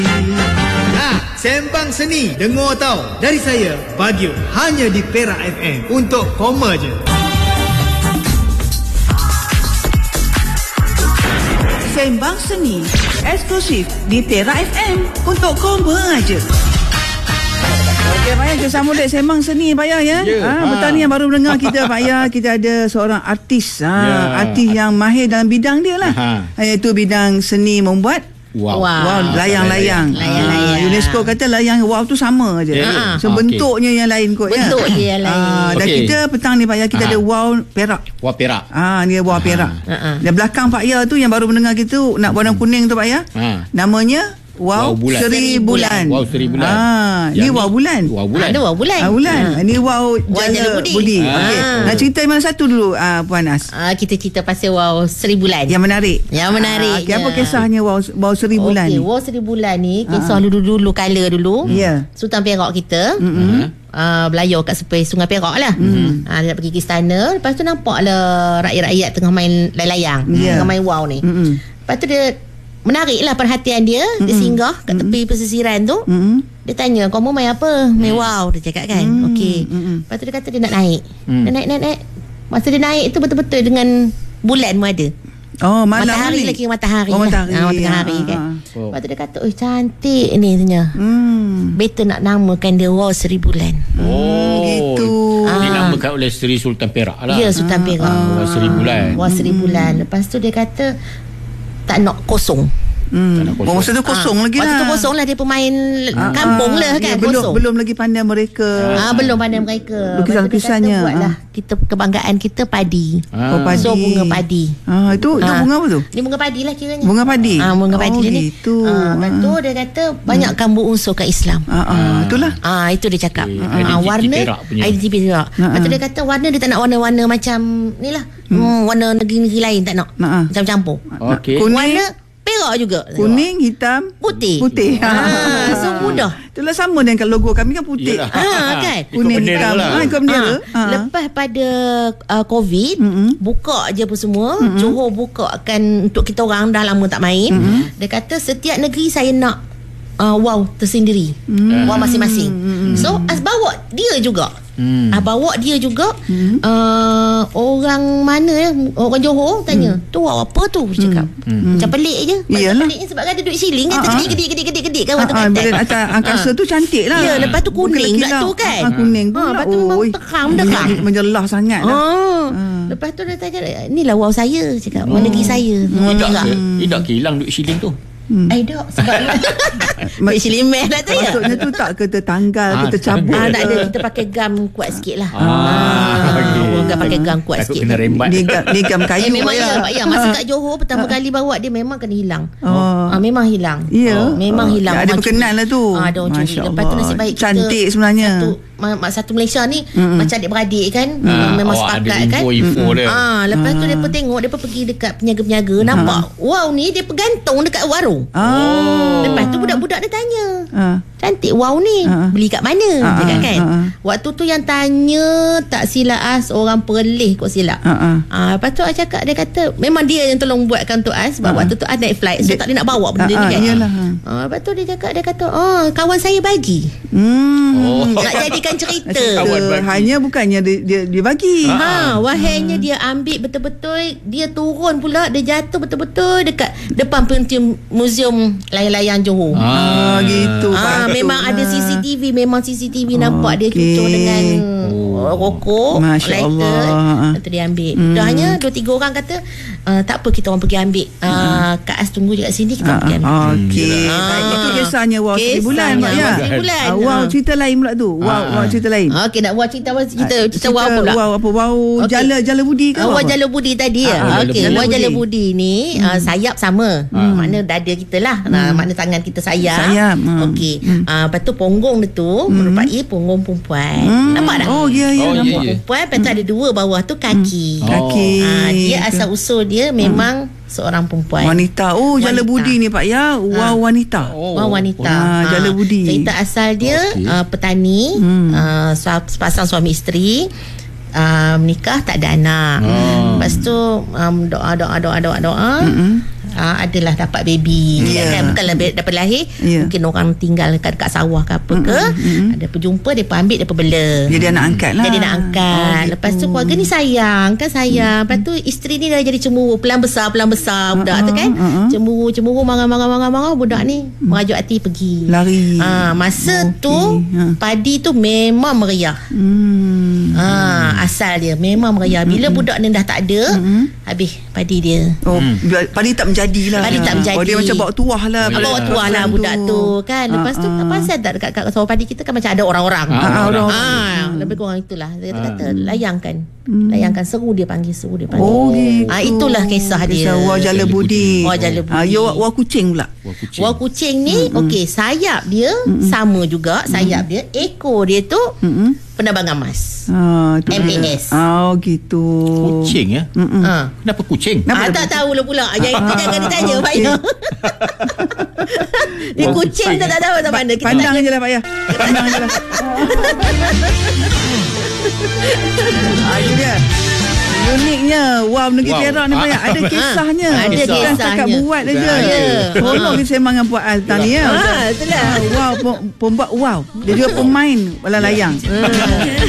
Sembang Seni, dengar tau. Dari saya, Bagio, hanya di Perak FM. Untuk koma je. Sembang Seni, eksklusif di Perak FM. Untuk koma aja. Okey, Pak Ya, kita sambung dek Sembang Seni, Pak Ya, ya. Petang ni yang baru mendengar kita, Pak Ya, kita ada seorang artis. Artis yang mahir dalam bidang dia lah. Iaitu bidang seni membuat Wow, layang-layang. UNESCO kata layang wow tu sama je. Bentuknya yang lain kot. Bentuk dia yang lain. Dan kita petang ni Pak Ya, kita ada wow Perak. Wow Perak. Ni wow Perak. Dan belakang Pak Ya tu yang baru mendengar kita nak warna kuning tu Pak Ya. Namanya Wow Seri Bulan. Wow Seri Bulan. Ni wow bulan. Ada wow bulan. Ni wow Jala Budi. Okey. Nak cerita mana satu dulu Puan As? Kita cerita pasal wow Seri Bulan. Yang menarik. Okey, apa kisahnya wow Seri Bulan ni? Wow Seri Bulan ni kisah dulu kala dulu. Sultan Perak kita. Belayar kat sepai Sungai Perak lah. Dia nak pergi ke istana. Lepas tu nampak lah rakyat-rakyat tengah main layang. Tengah main wow ni. Lepas tu dia menariklah perhatian dia. Dia singgah kat tepi pesisiran tu. Dia tanya, kau mau main apa? Main wow, dia cakap kan. Okey. Lepas tu dia kata dia nak naik. Dia naik. Masa dia naik tu betul-betul dengan bulan pun ada. Matahari lagi matahari. Tengah hari kan. Lepas tu dia kata, cantik ni tanya. Better nak namakan dia wow Seri Bulan. Gitu. Dinamakan oleh Seri Sultan Perak lah. Ya, Sultan Perak. Wow Seri Bulan. Wow Seri Bulan. Lepas tu dia kata tak nak kosong. Masa tu kosong lagi lah. Waktu tu kosong lah. Dia pemain kampung lah kan. Belum lagi pandai mereka. Belum pandai mereka. Lukisan-lukisannya. Buatlah kita kebanggaan kita padi. Padi. So bunga padi. Itu bunga apa tu? Ni bunga padi lah kiranya. Bunga padi. Bunga padi ni. Gitu. Lepas tu dia kata banyakkan berunsurkan Islam. Itulah. Itu dia cakap. Warna identiti Perak. Lepas tu dia kata warna dia tak nak warna-warna macam ni lah. Warna negeri-negeri lain tak nak. Macam campur. Warna Perak juga. Kuning, hitam, putih. So mudah. Itulah sama dengan logo kami kan putih. Kan? Kuning, hitam. Ikut bendera. Lepas pada COVID, buka je apa semua. Johor buka akan untuk kita orang dah lama tak main. Dia kata setiap negeri saya nak wow tersendiri. Wow masing-masing. So bawa dia juga. Bawa dia juga. Orang mana ya? Orang Johor tanya, tu wow apa tu? Dia cakap macam pelik je. Macam pelik sebab ada duit siling kan. Tergedik kan waktu badan atas angkasa tu cantik lah. Ya, lepas tu kuning pula tu kan. Kuning pula. Lepas tu memang terang. Menjelah sangat lah. Lepas tu dia tanya, inilah wow saya. Cakap negeri saya. Tidak hilang duit siling tu. Tak sebab duit siling meh lah tu ya. Maksudnya tu tak ke tertanggal, ke tercabut. Tak ada, kita pakai gam kuat sikit lah. Kita pakai gam kuat sikit. Takut kena rembat. Ni gam kayu. Memang ya. Masa kat Johor pertama kali bawa dia memang kena hilang. Memang hilang. Memang hilang. Ada berkenan lah tu. Ada orang curi. Lepas tu nasib baik kita cantik sebenarnya. Satu Malaysia ni macam adik-beradik kan. Memang sepakat kan. Lepas tu mereka tengok, mereka pergi dekat penjaga-penjaga. Nampak wow ni dia bergantung dekat warung. Lepas tu budak-budak dia tanya, cantik wow ni, beli kat mana? Cakap kan. Waktu tu yang tanya tak silap orang Perlis kot silap. Lepas tu cakap, dia kata memang dia yang tolong buatkan untuk sebab waktu tu naik flight, so tak dia nak bawa benda ni kan. Lepas tu dia kata kawan saya bagi. Nak jadikan cerita. Hanya bukannya dia bagi. Wahainya dia ambil betul-betul, dia turun pula, dia jatuh betul-betul dekat depan muzium layang-layang Johor. Gitu. Memang ada CCTV, nampak dia cucur dengan rokok, lighter. Lepas tu dia ambil. Dah hanya 2-3 orang kata tak apa, kita orang pergi ambil. Kak As tunggu je kat sini, kita pergi ambil. Okey. Itu kisahnya wow Seri Bulan, Mak Ya. Wow cerita lain pula tu. Wow cerita lain. Okey, nak buat cerita wow pula. Wow apa? Wow Jala Budi ke? Wow Jala Budi tadi ya. Okey, wow Jala Budi ni sayap sama. Makna dada kita lah. Makna tangan kita sayap. Okey. Lepas tu punggung dia tu merupai punggung perempuan. Nampak tak? Nampak perempuan. Lepas tu ada 2 bawah tu kaki. Dia asal usul dia memang seorang perempuan. Wanita. Jala Budi ni Pak Ya. Wow wanita. Wow wanita. Jala Budi. Cerita asal dia petani, sepasang suami isteri. Menikah tak ada anak. Lepas tu doa. adalah dapat baby kan, bukanlah dapat lahir, mungkin orang tinggal dekat sawah ke apa ke, ada perjumpa, depa ambil, depa bela, jadi anak angkat lah. Jadi nak angkat. Lepas tu keluarga ni sayang. Lepas tu isteri ni dah jadi cemburu, pelan besar budak tu kan. Cemburu marah budak ni merajuk hati pergi. Lari. Masa tu padi tu memang meriah. Asal dia memang meriah. Bila budak ni dah tak ada, habis padi dia. Padi tak menjadilah. Padi tak menjadi. Dia macam bawa tuah lah. Bawa tuah lah budak tu kan. Lepas tu pasal tak dekat sawah padi kita kan macam ada orang-orang. Lebih kurang itulah. Dia kata layangkan. Seru dia panggil. Gitu. Itulah kisah dia. Wah Jala Budi. Wah kucing pula. Wah kucing ni okey, sayap dia sama juga. Sayap dia, ekor dia tu penerbangan emas. MAS. Gitu. Kucing ya? Kenapa kucing? Tak tahu lah pula. Yang jangan ditanya Pak Ya. Dia kucing tak tahu macam mana. Pandang je lah Pak Ya. Pandang je lah. Itu dia. Uniknya Negeri Perak ni Pak Ya. Ada kisahnya. Ada kisahnya. Setakat buat aja. Tolong kita sembang dengan Puan Altan ni ya. Itulah. Pembuat Dia juga pemain bola layang.